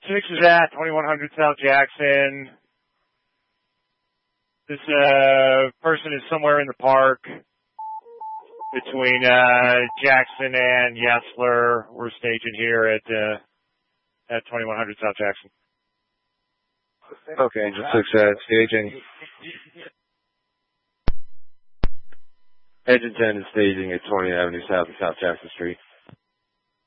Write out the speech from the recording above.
6 is at 2100 South Jackson. This person is somewhere in the park between Jackson and Yesler. We're staging here at 2100 South Jackson. Okay, Engine 6 at staging. Engine 10 is staging at 20th Avenue South and South Jackson Street.